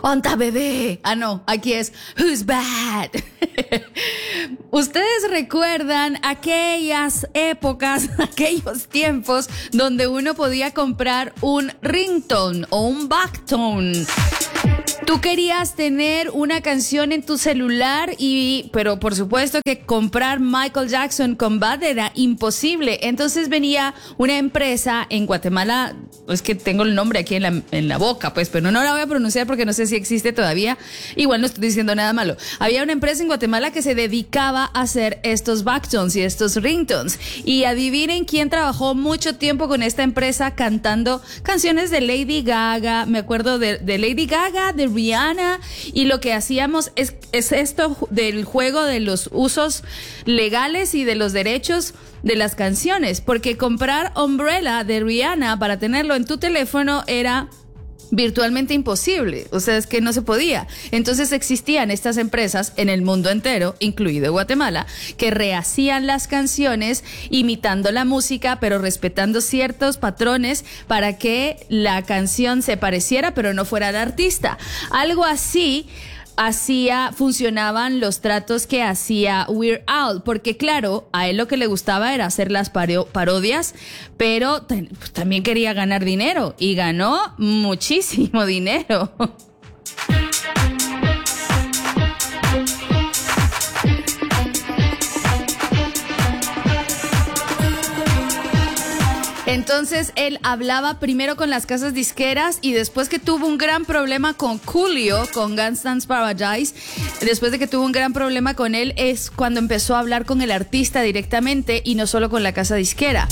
¡Onta bebé! Ah, no, aquí es Who's Bad. ¿Ustedes recuerdan aquellas épocas, aquellos tiempos donde uno podía comprar un ringtone o un backtone? Tú querías tener una canción en tu celular pero por supuesto que comprar Michael Jackson con Bad era imposible. Entonces venía una empresa en Guatemala, es que tengo el nombre aquí en la boca, pues, pero no la voy a pronunciar porque no sé si existe todavía. Igual no estoy diciendo nada malo. Había una empresa en Guatemala que se dedicaba a hacer estos backtones y estos ringtones. Y adivinen quién trabajó mucho tiempo con esta empresa cantando canciones de Lady Gaga. Me acuerdo de Lady Gaga, de Rihanna, y lo que hacíamos es esto del juego de los usos legales y de los derechos de las canciones, porque comprar Umbrella de Rihanna para tenerlo en tu teléfono era virtualmente imposible, o sea, es que no se podía. Entonces existían estas empresas en el mundo entero, incluido Guatemala, que rehacían las canciones imitando la música, pero respetando ciertos patrones para que la canción se pareciera, pero no fuera de artista. Algo así funcionaban los tratos que hacía Weird Al, porque claro, a él lo que le gustaba era hacer las parodias, pero también quería ganar dinero, y ganó muchísimo dinero. Entonces él hablaba primero con las casas disqueras y después que tuvo un gran problema con Coolio, con Gangsta's Paradise, después de que tuvo un gran problema con él es cuando empezó a hablar con el artista directamente y no solo con la casa disquera.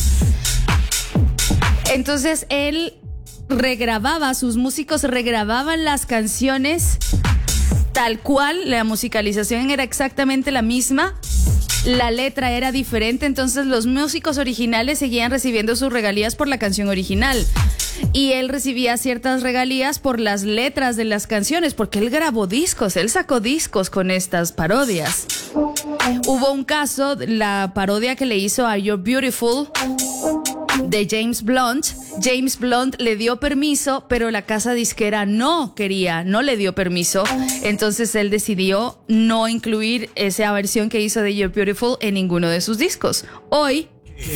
Entonces él sus músicos regrababan las canciones tal cual, la musicalización era exactamente la misma. La letra era diferente, entonces los músicos originales seguían recibiendo sus regalías por la canción original. Y él recibía ciertas regalías por las letras de las canciones, porque él grabó discos, él sacó discos con estas parodias. Hubo un caso, la parodia que le hizo a You're Beautiful de James Blunt. James Blunt le dio permiso, pero la casa disquera no le dio permiso. Entonces él decidió no incluir esa versión que hizo de You're Beautiful en ninguno de sus discos. Hoy,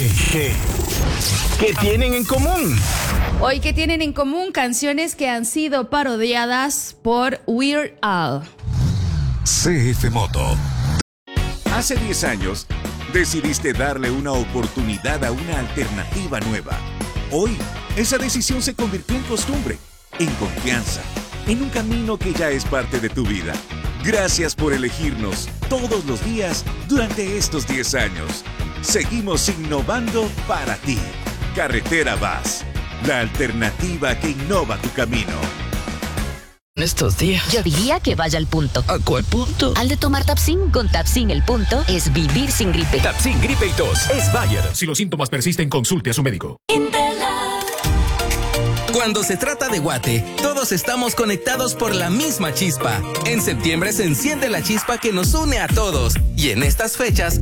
¿Qué tienen en común? Hoy, ¿qué tienen en común? Canciones que han sido parodiadas por Weird Al. CF Moto. Hace 10 años, decidiste darle una oportunidad a una alternativa nueva. Hoy, esa decisión se convirtió en costumbre, en confianza, en un camino que ya es parte de tu vida. Gracias por elegirnos todos los días durante estos 10 años. Seguimos innovando para ti. Carretera Vaz, la alternativa que innova tu camino. Estos días yo diría que vaya al punto. ¿A cuál punto? Al de tomar Tapsin. Con Tapsin el punto es vivir sin gripe. Tapsin gripe y tos es Bayer. Si los síntomas persisten, consulte a su médico. Cuando se trata de Guate, todos estamos conectados por la misma chispa. En septiembre se enciende la chispa que nos une a todos. Y en estas fechas,